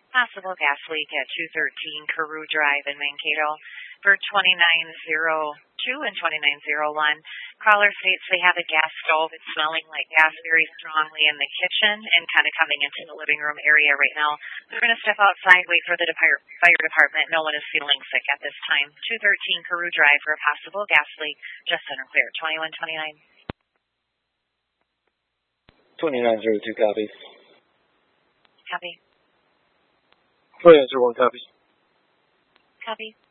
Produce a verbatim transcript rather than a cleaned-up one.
Possible gas leak at two thirteen Carew Drive in Mankato for twenty-nine oh two and twenty-nine oh one. Caller states they have a gas stove. It's smelling like gas very strongly in the kitchen and kind of coming into the living room area right now. They're going to step outside, wait for the depart- fire department. No one is feeling sick at this time. two thirteen Carew Drive for a possible gas leak. Just center clear. twenty-one twenty-nine. twenty-nine oh two copies. Copy. twenty-nine oh one copies. Copy.